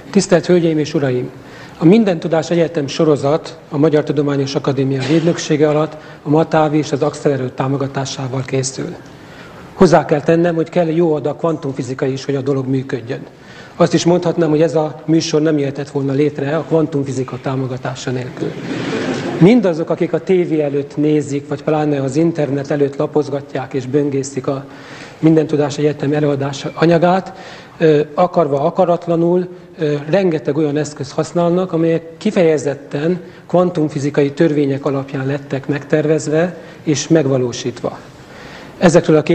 Tisztelt Hölgyeim és Uraim! A Mindentudás Egyetem sorozat a Magyar Tudományos Akadémia védnöksége alatt a MATÁV és az Accelerő támogatásával készül. Hozzá kell tennem, hogy kell jó adag kvantumfizika is, hogy a dolog működjön. Azt is mondhatnám, hogy ez a műsor nem jöhetett volna létre a kvantumfizika támogatása nélkül. Mindazok, akik a tévé előtt nézik, vagy pláne az internet előtt lapozgatják és böngészik a Mindentudás Egyetem előadása anyagát, akarva akaratlanul rengeteg olyan eszközt használnak, amelyek kifejezetten kvantumfizikai törvények alapján lettek megtervezve és megvalósítva. Ezekről a